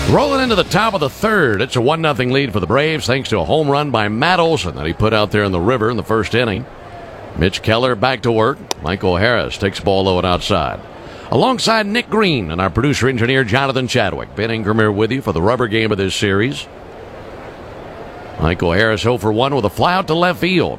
Rolling into the top of the third. It's a 1-0 lead for the Braves thanks to a home run by Matt Olson that he put out there in the river in the first inning. Mitch Keller back to work. Michael Harris takes the ball low and outside. Alongside Nick Green and our producer-engineer Jonathan Chadwick. Ben Ingram here with you for the rubber game of this series. Michael Harris 0 for 1 with a fly out to left field.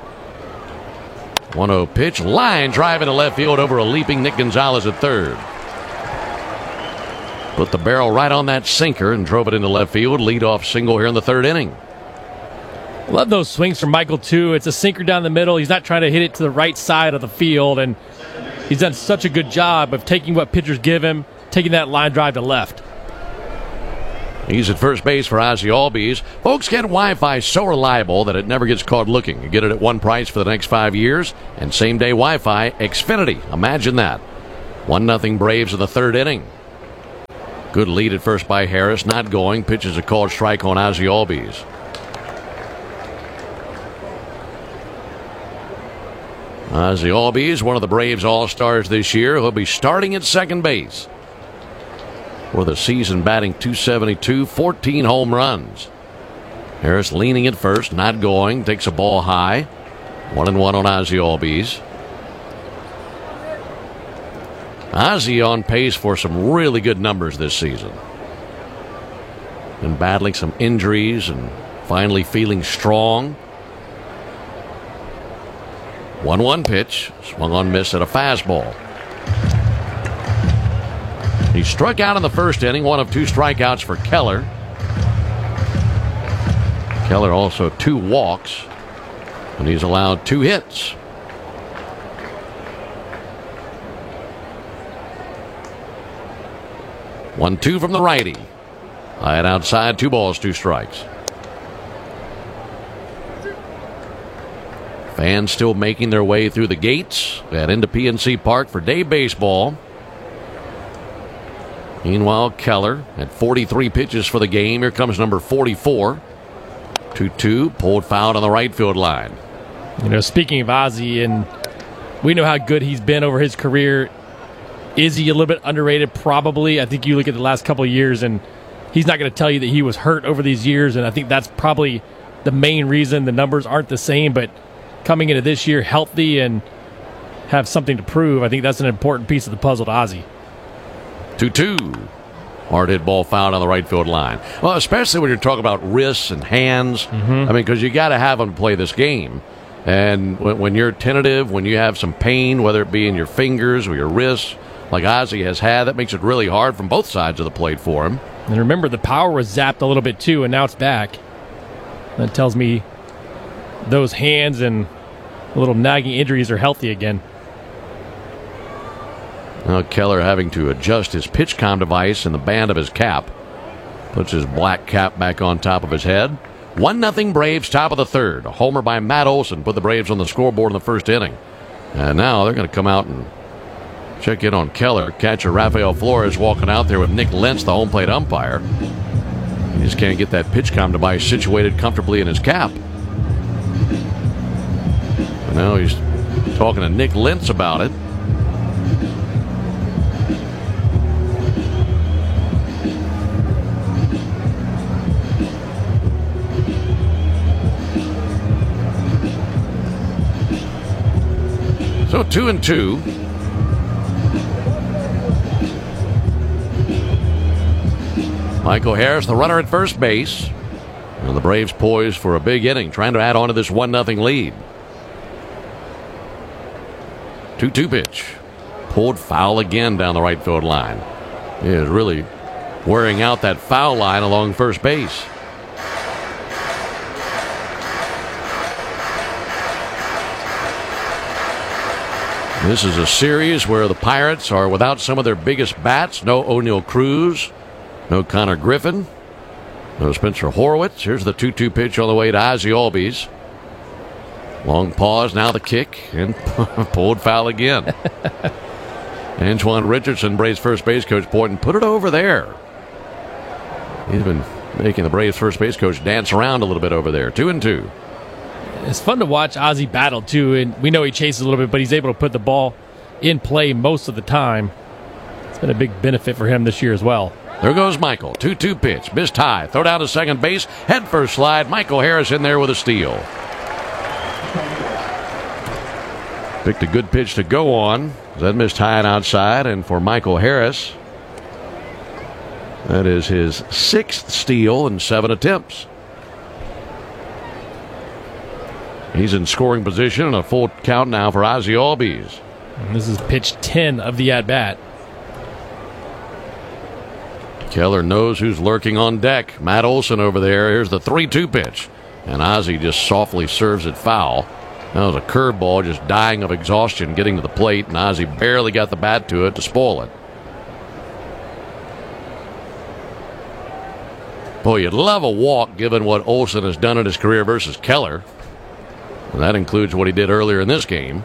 1-0 pitch. Line drive into left field over a leaping Nick Gonzalez at third. Put the barrel right on that sinker and drove it into left field. Leadoff single here in the third inning. Love those swings from Michael, too. It's a sinker down the middle. He's not trying to hit it to the right side of the field, and he's done such a good job of taking what pitchers give him, taking that line drive to left. He's at first base for Ozzie Albies. Folks, get Wi-Fi so reliable that it never gets caught looking. You get it at one price for the next 5 years, and same-day Wi-Fi, Xfinity. Imagine that. 1-0 Braves in the third inning. Good lead at first by Harris. Not going. Pitches a called strike on Ozzie Albies. Ozzie Albies, one of the Braves All-Stars this year. He'll be starting at second base. For the season, batting .272, 14 home runs. Harris leaning at first, not going. Takes a ball high. 1-1 on Ozzie Albies. Ozzie on pace for some really good numbers this season. Been battling some injuries and finally feeling strong. 1-1 pitch. Swung on miss at a fastball. He struck out in the first inning, one of 2 strikeouts for Keller. Keller also 2 walks, and he's allowed 2 hits. One-two from the righty. High and outside, 2 balls, 2 strikes. Fans still making their way through the gates and into PNC Park for day baseball. Meanwhile, Keller at 43 pitches for the game. Here comes number 44. 2-2, pulled foul on the right field line. You know, speaking of Ozzie, and we know how good he's been over his career. Is he a little bit underrated? Probably. I think you look at the last couple of years, and he's not going to tell you that he was hurt over these years, and I think that's probably the main reason the numbers aren't the same, but coming into this year healthy and have something to prove, I think that's an important piece of the puzzle to Ozzie. 2-2. Hard hit ball fouled on the right field line. Well, especially when you're talking about wrists and hands. I mean, because you got to have them play this game. And when you're tentative, when you have some pain, whether it be in your fingers or your wrists, like Ozzie has had, that makes it really hard from both sides of the plate for him. And remember, the power was zapped a little bit too, and now it's back. That tells me those hands and little nagging injuries are healthy again. Now Keller having to adjust his PitchCom device in the band of his cap. Puts his black cap back on top of his head. 1-0 Braves, top of the third. A homer by Matt Olson put the Braves on the scoreboard in the first inning. And now they're going to come out and check in on Keller. Catcher Rafael Flores walking out there with Nick Lentz, the home plate umpire. He just can't get that PitchCom device situated comfortably in his cap. And now he's talking to Nick Lentz about it. So 2-2. Michael Harris, the runner at first base. And the Braves poised for a big inning, trying to add on to this 1-0 lead. 2-2 pitch. Pulled foul again down the right field line. He is really wearing out that foul line along first base. This is a series where the Pirates are without some of their biggest bats. No O'Neal Cruz, no Connor Griffin, no Spencer Horwitz. Here's the 2-2 pitch on the way to Ozzie Albies. Long pause, now the kick, and pulled foul again. Antoine Richardson, Braves first base coach, pointing, put it over there. He's been making the Braves first base coach dance around a little bit over there. 2-2. It's fun to watch Ozzie battle, too, and we know he chases a little bit, but he's able to put the ball in play most of the time. It's been a big benefit for him this year as well. There goes Michael. 2-2 pitch. Missed high. Throw down to second base. Head first slide. Michael Harris in there with a steal. Picked a good pitch to go on. That missed high and outside. And for Michael Harris, that is his 6th steal in 7 attempts. He's in scoring position and a full count now for Ozzie Albies. And this is pitch 10 of the at-bat. Keller knows who's lurking on deck. Matt Olson over there. Here's the 3-2 pitch. And Ozzie just softly serves it foul. That was a curveball just dying of exhaustion getting to the plate, and Ozzie barely got the bat to it to spoil it. Boy, you'd love a walk given what Olson has done in his career versus Keller. And that includes what he did earlier in this game.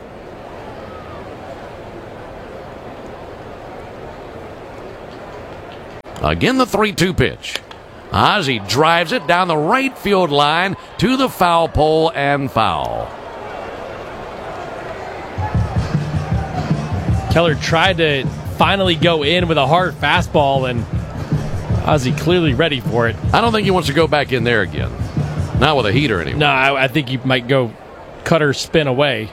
Again, the 3-2 pitch. Ozzie drives it down the right field line to the foul pole and foul. Keller tried to finally go in with a hard fastball, and Ozzie clearly ready for it. I don't think he wants to go back in there again. Not with a heater anyway. No, I think he might go cutter spin away.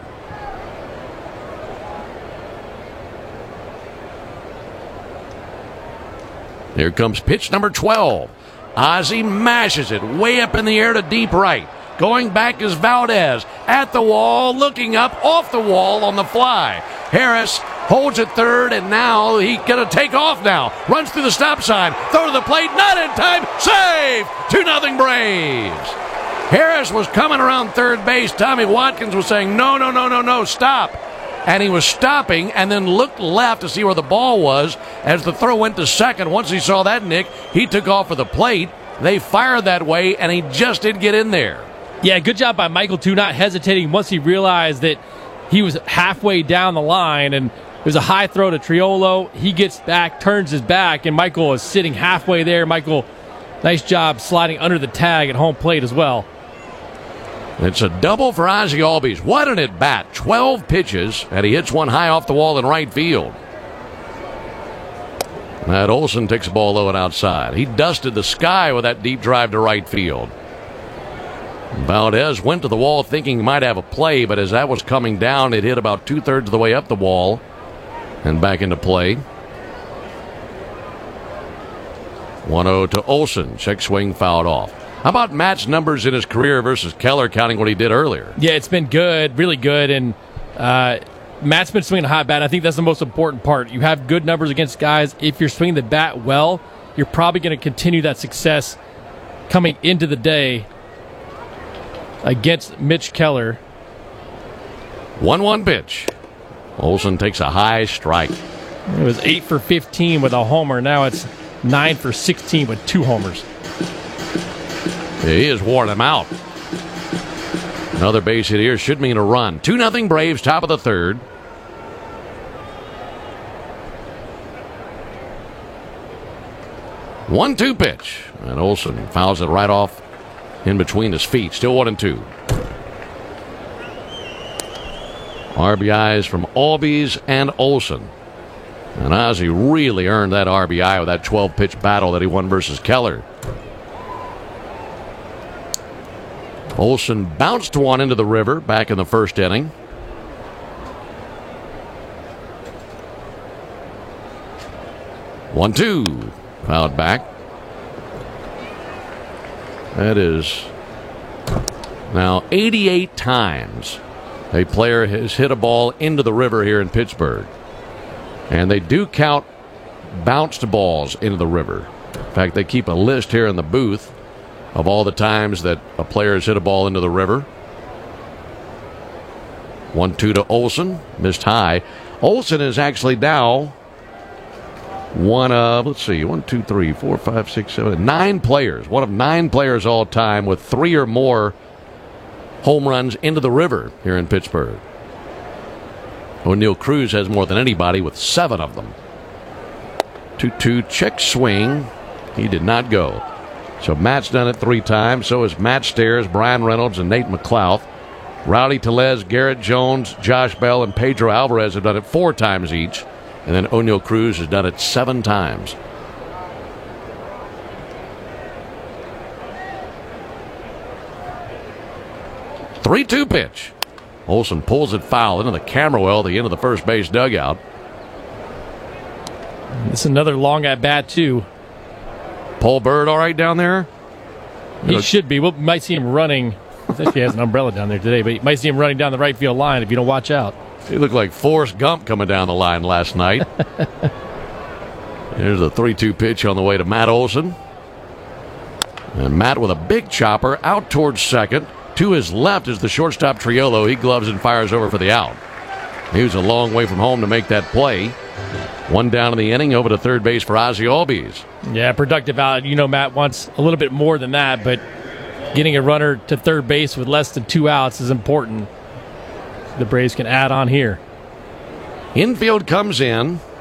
Here comes pitch number 12. Ozzie mashes it way up in the air to deep right. Going back is Valdez. At the wall, looking up, off the wall on the fly. Harris holds at third, and now he's going to take off now. Runs through the stop sign. Throw to the plate. Not in time. Save! 2-0 Braves. Harris was coming around third base. Tommy Watkins was saying, no, stop. And he was stopping and then looked left to see where the ball was as the throw went to second. Once he saw that, Nick, he took off for the plate. They fired that way, and he just didn't get in there. Yeah, good job by Michael, too, not hesitating once he realized that he was halfway down the line, and it was a high throw to Triolo. He gets back, turns his back, and Michael is sitting halfway there. Michael, nice job sliding under the tag at home plate as well. It's a double for Ozzie Albies. What an at-bat. 12 pitches, and he hits one high off the wall in right field. Matt Olson takes the ball low and outside. He dusted the sky with that deep drive to right field. Valdez went to the wall thinking he might have a play, but as that was coming down, it hit about 2/3 of the way up the wall and back into play. 1-0 to Olson. Check swing fouled off. How about Matt's numbers in his career versus Keller, counting what he did earlier? Yeah, it's been good, really good, and Matt's been swinging a hot bat. I think that's the most important part. You have good numbers against guys. If you're swinging the bat well, you're probably going to continue that success coming into the day against Mitch Keller. 1-1 pitch. Olson takes a high strike. It was 8 for 15 with a homer. Now it's 9 for 16 with 2 homers. He has worn him out. Another base hit here should mean a run. 2-0 Braves, top of the third. One-two pitch. And Olson fouls it right off in between his feet. Still 1-2. RBIs from Albies and Olson. And Ozzie really earned that RBI with that 12-pitch battle that he won versus Keller. Olson bounced one into the river back in the first inning. One-two. Fouled back. That is now 88 times a player has hit a ball into the river here in Pittsburgh. And they do count bounced balls into the river. In fact, they keep a list here in the booth of all the times that a player has hit a ball into the river. 1-2 to Olson. Missed high. Olson is actually now one of, 9 players. One of 9 players all time with 3 or more home runs into the river here in Pittsburgh. O'Neill Cruz has more than anybody with 7 of them. 2-2 check swing. He did not go. So Matt's done it 3 times. So is Matt Stairs, Brian Reynolds, and Nate McLouth. Rowdy Tellez, Garrett Jones, Josh Bell, and Pedro Alvarez have done it 4 times each. And then O'Neill Cruz has done it 7 times. 3-2 pitch. Olson pulls it foul into the camera well at the end of the first base dugout. This is another long at bat, too. Paul Bird all right down there? He should be. We might see him running. He actually has an umbrella down there today, but you might see him running down the right field line if you don't watch out. He looked like Forrest Gump coming down the line last night. There's a 3-2 pitch on the way to Matt Olson. And Matt with a big chopper out towards second. To his left is the shortstop Triolo. He gloves and fires over for the out. He was a long way from home to make that play. One down in the inning, over to third base for Ozzie Albies. Yeah, productive out. You know, Matt wants a little bit more than that, but getting a runner to third base with less than 2 outs is important. The Braves can add on here. Infield comes in.